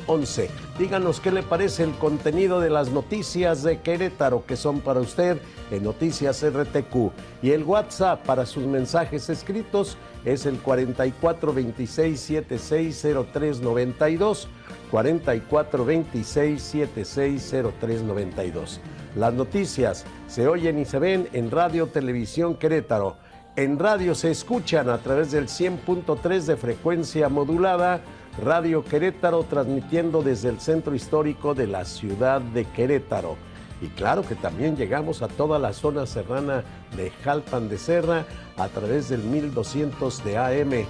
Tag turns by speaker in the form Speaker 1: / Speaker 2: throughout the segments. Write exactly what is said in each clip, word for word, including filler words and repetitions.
Speaker 1: once. Díganos qué le parece el contenido de las noticias de Querétaro que son para usted en Noticias R T Q. Y el WhatsApp para sus mensajes escritos es el cuarenta y cuatro veintiséis setenta y seis cero tres noventa y dos, cuarenta y cuatro veintiséis setenta y seis cero tres noventa y dos. Las noticias se oyen y se ven en Radio Televisión Querétaro. En radio se escuchan a través del cien punto tres de frecuencia modulada, Radio Querétaro, transmitiendo desde el centro histórico de la ciudad de Querétaro. Y claro que también llegamos a toda la zona serrana de Jalpan de Serra a través del mil doscientos de A M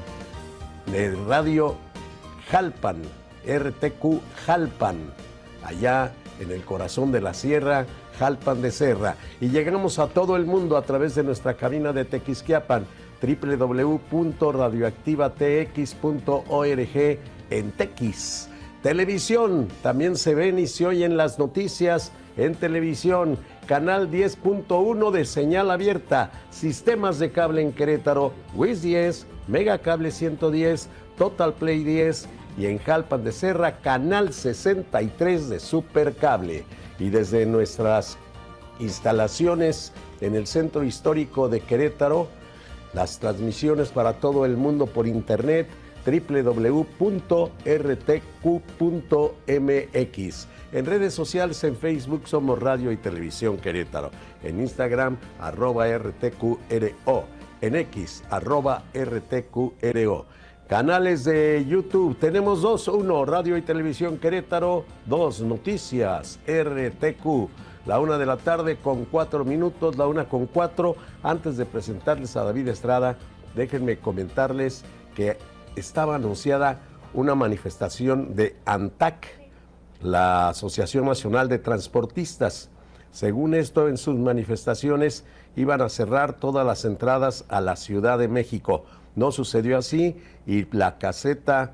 Speaker 1: de Radio Jalpan, R T Q Jalpan, allá en el corazón de la sierra, Jalpan de Serra. Y llegamos a todo el mundo a través de nuestra cabina de Tequisquiapan, doble u doble u doble u punto radioactiva t x punto org en Tequis. Televisión, también se ven y se oyen las noticias en televisión, canal diez punto uno de señal abierta, sistemas de cable en Querétaro, Wiz diez, Mega Cable ciento diez, Total Play diez y en Jalpan de Serra, canal sesenta y tres de Supercable. Y desde nuestras instalaciones en el centro histórico de Querétaro, las transmisiones para todo el mundo por internet, doble u doble u doble u punto r t q punto m x. En redes sociales, en Facebook somos Radio y Televisión Querétaro. En Instagram, arroba R T Q R O. En X, arroba R T Q R O. Canales de YouTube, tenemos dos, uno, Radio y Televisión Querétaro, dos, Noticias R T Q. La una de la tarde con cuatro minutos, la una con cuatro. Antes de presentarles a David Estrada, déjenme comentarles que estaba anunciada una manifestación de ANTAC, la Asociación Nacional de Transportistas. Según esto, en sus manifestaciones iban a cerrar todas las entradas a la Ciudad de México. No sucedió así y la caseta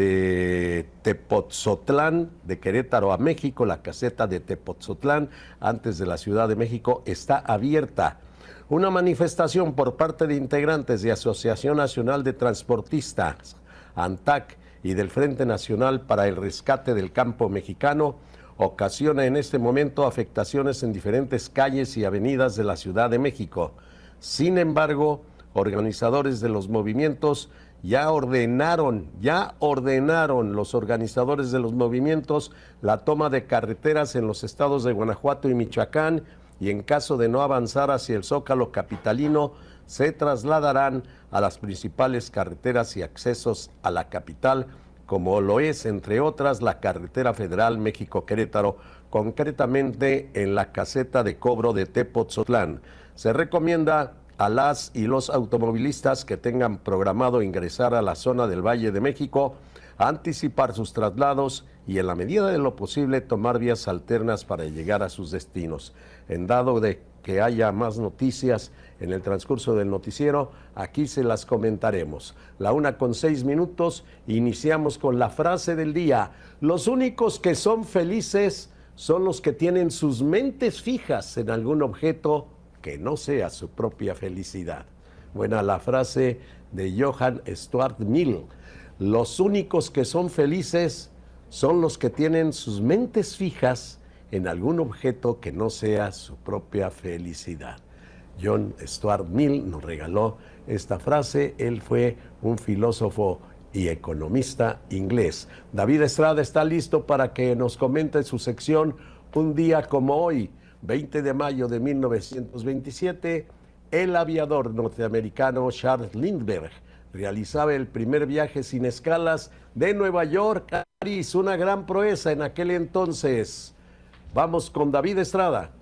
Speaker 1: de Tepotzotlán, de Querétaro a México, la caseta de Tepotzotlán, antes de la Ciudad de México, está abierta. Una manifestación por parte de integrantes de Asociación Nacional de Transportistas, ANTAC, y del Frente Nacional para el Rescate del Campo Mexicano ocasiona en este momento afectaciones en diferentes calles y avenidas de la Ciudad de México. Sin embargo, organizadores de los movimientos ya ordenaron, ya ordenaron los organizadores de los movimientos la toma de carreteras en los estados de Guanajuato y Michoacán, y en caso de no avanzar hacia el Zócalo capitalino, se trasladarán a las principales carreteras y accesos a la capital, como lo es, entre otras, la carretera federal México-Querétaro, concretamente en la caseta de cobro de Tepotzotlán. Se recomienda a las y los automovilistas que tengan programado ingresar a la zona del Valle de México, anticipar sus traslados y, en la medida de lo posible, tomar vías alternas para llegar a sus destinos. En dado de que haya más noticias en el transcurso del noticiero, aquí se las comentaremos. La una con seis minutos, iniciamos con la frase del día. Los únicos que son felices son los que tienen sus mentes fijas en algún objeto que no sea su propia felicidad. Buena la frase de Johann Stuart Mill. Los únicos que son felices son los que tienen sus mentes fijas en algún objeto que no sea su propia felicidad. John Stuart Mill nos regaló esta frase. Él fue un filósofo y economista inglés. David Estrada está listo para que nos comente su sección Un día como hoy, veinte de mayo de mil novecientos veintisiete, el aviador norteamericano Charles Lindbergh realizaba el primer viaje sin escalas de Nueva York a París, una gran proeza en aquel entonces. Vamos con David Estrada.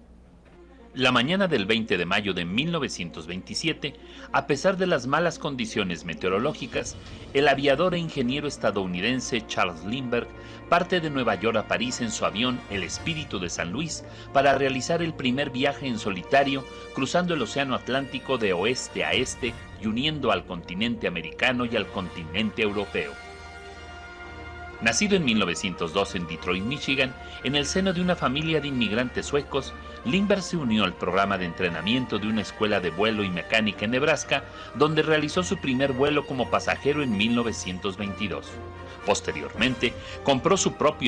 Speaker 2: La mañana del veinte de mayo de mil novecientos veintisiete, a pesar de las malas condiciones meteorológicas, el aviador e ingeniero estadounidense Charles Lindbergh parte de Nueva York a París en su avión El Espíritu de San Luis para realizar el primer viaje en solitario, cruzando el Océano Atlántico de oeste a este y uniendo al continente americano y al continente europeo. Nacido en mil novecientos dos en Detroit, Michigan, en el seno de una familia de inmigrantes suecos, Lindbergh se unió al programa de entrenamiento de una escuela de vuelo y mecánica en Nebraska, donde realizó su primer vuelo como pasajero en mil novecientos veintidós. Posteriormente, compró su propio